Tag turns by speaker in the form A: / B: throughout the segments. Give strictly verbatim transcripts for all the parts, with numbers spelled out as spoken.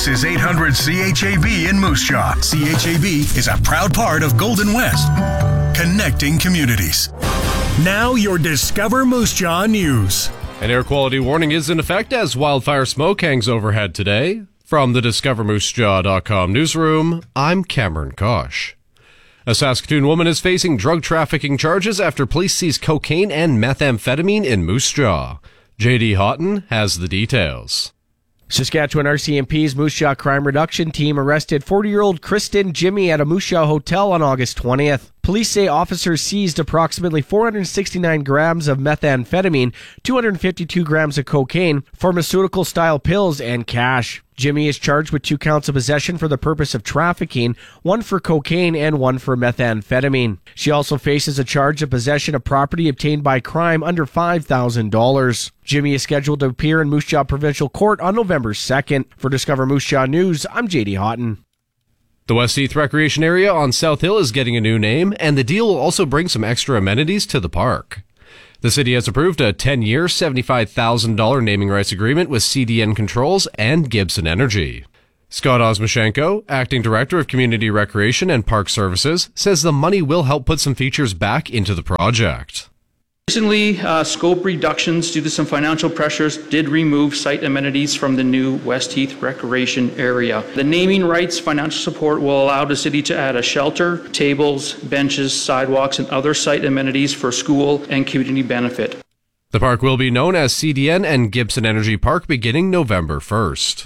A: This is eight hundred C H A B in Moose Jaw. C H A B is a proud part of Golden West, connecting communities. Now your Discover Moose Jaw news.
B: An air quality warning is in effect as wildfire smoke hangs overhead today. From the discover moose jaw dot com newsroom, I'm Cameron Kosh. A Saskatoon woman is facing drug trafficking charges after police seize cocaine and methamphetamine in Moose Jaw. J D Houghton has the details.
C: Saskatchewan R C M P's Moose Jaw Crime Reduction Team arrested forty-year-old Kristen Jimmy at a Moose Jaw hotel on August twentieth. Police say officers seized approximately four hundred sixty-nine grams of methamphetamine, two hundred fifty-two grams of cocaine, pharmaceutical-style pills, and cash. Jimmy is charged with two counts of possession for the purpose of trafficking, one for cocaine and one for methamphetamine. She also faces a charge of possession of property obtained by crime under five thousand dollars. Jimmy is scheduled to appear in Moose Jaw Provincial Court on November second. For Discover Moose Jaw News, I'm J D Houghton.
B: The Westheath Recreation Area on South Hill is getting a new name, and the deal will also bring some extra amenities to the park. The city has approved a ten-year, seventy-five thousand dollars naming rights agreement with C D N Controls and Gibson Energy. Scott Osmashenko, Acting Director of Community Recreation and Park Services, says the money will help put some features back into the project.
D: Recently, uh, scope reductions due to some financial pressures did remove site amenities from the new Westheath Recreation Area. The naming rights financial support will allow the city to add a shelter, tables, benches, sidewalks, and other site amenities for school and community benefit.
B: The park will be known as C D N and Gibson Energy Park beginning November first.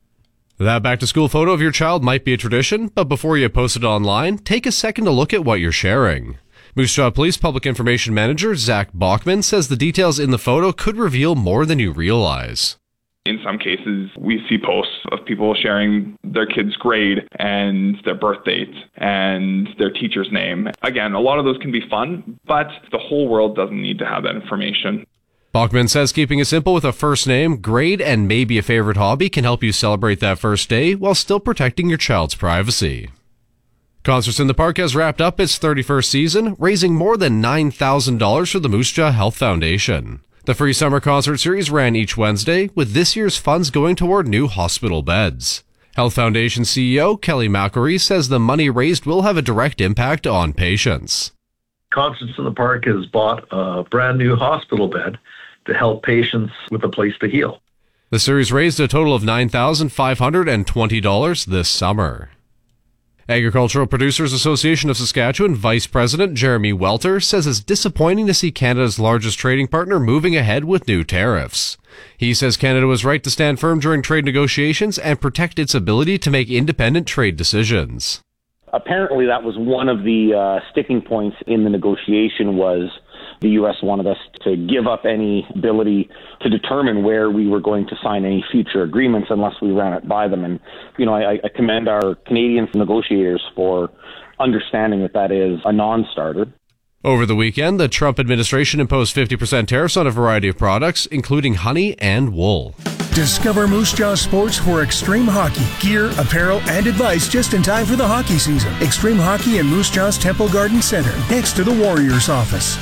B: That back-to-school photo of your child might be a tradition, but before you post it online, take a second to look at what you're sharing. Moose Jaw Police Public Information Manager Zach Bachman says the details in the photo could reveal more than you realize.
E: In some cases, we see posts of people sharing their kid's grade and their birth date and their teacher's name. Again, a lot of those can be fun, but the whole world doesn't need to have that information.
B: Bachman says keeping it simple with a first name, grade, and maybe a favorite hobby can help you celebrate that first day while still protecting your child's privacy. Concerts in the Park has wrapped up its thirty-first season, raising more than nine thousand dollars for the Moose Jaw Health Foundation. The free summer concert series ran each Wednesday, with this year's funds going toward new hospital beds. Health Foundation C E O Kelly McElree says the money raised will have a direct impact on patients.
F: Concerts in the Park has bought a brand new hospital bed to help patients with a place to heal.
B: The series raised a total of nine thousand five hundred twenty dollars this summer. Agricultural Producers Association of Saskatchewan Vice President Jeremy Welter says it's disappointing to see Canada's largest trading partner moving ahead with new tariffs. He says Canada was right to stand firm during trade negotiations and protect its ability to make independent trade decisions.
G: Apparently that was one of the uh, sticking points in the negotiation was the U S wanted us to give up any ability to determine where we were going to sign any future agreements unless we ran it by them. And, you know, I, I commend our Canadian negotiators for understanding that that is a non-starter.
B: Over the weekend, the Trump administration imposed fifty percent tariffs on a variety of products, including honey and wool.
A: Discover Moose Jaw Sports for Extreme Hockey. Gear, apparel, and advice just in time for the hockey season. Extreme Hockey in Moose Jaw's Temple Garden Center, next to the Warriors office.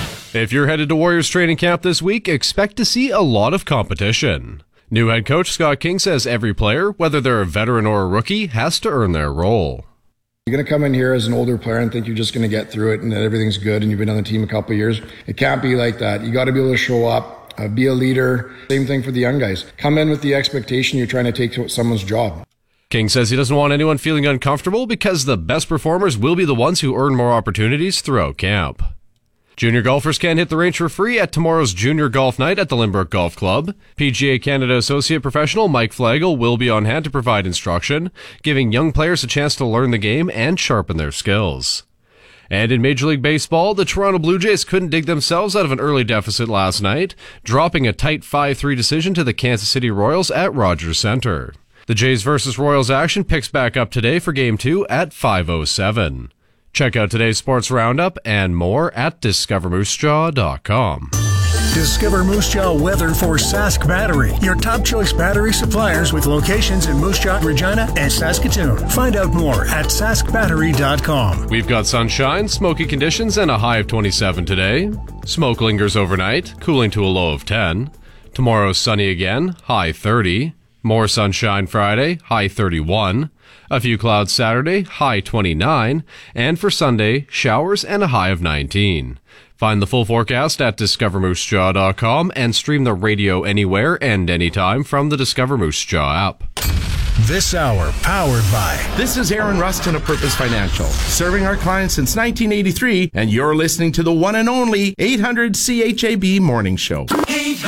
B: If you're headed to Warriors training camp this week, expect to see a lot of competition. New head coach Scott King says every player, whether they're a veteran or a rookie, has to earn their role.
H: You're going to come in here as an older player and think you're just going to get through it and that everything's good and you've been on the team a couple of years. It can't be like that. You got to be able to show up, uh, be a leader. Same thing for the young guys. Come in with the expectation you're trying to take someone's job.
B: King says he doesn't want anyone feeling uncomfortable because the best performers will be the ones who earn more opportunities throughout camp. Junior golfers can hit the range for free at tomorrow's Junior Golf Night at the Lynbrook Golf Club. P G A Canada Associate Professional Mike Flagel will be on hand to provide instruction, giving young players a chance to learn the game and sharpen their skills. And in Major League Baseball, the Toronto Blue Jays couldn't dig themselves out of an early deficit last night, dropping a tight five three decision to the Kansas City Royals at Rogers Center. The Jays versus Royals action picks back up today for Game two at five oh seven. Check out today's sports roundup and more at discover moose jaw dot com.
A: Discover Moose Jaw weather for Sask Battery, your top choice battery suppliers with locations in Moose Jaw, Regina, and Saskatoon. Find out more at sask battery dot com.
B: We've got sunshine, smoky conditions, and a high of twenty-seven today. Smoke lingers overnight, cooling to a low of ten. Tomorrow sunny again, high thirty. More sunshine Friday, high thirty-one. A few clouds Saturday, high twenty-nine. And for Sunday, showers and a high of nineteen. Find the full forecast at discover moose jaw dot com and stream the radio anywhere and anytime from the Discover Moose Jaw app.
A: This hour powered by...
I: This is Aaron Rustin of Purpose Financial, serving our clients since nineteen eighty-three, and you're listening to the one and only eight hundred C H A B Morning Show.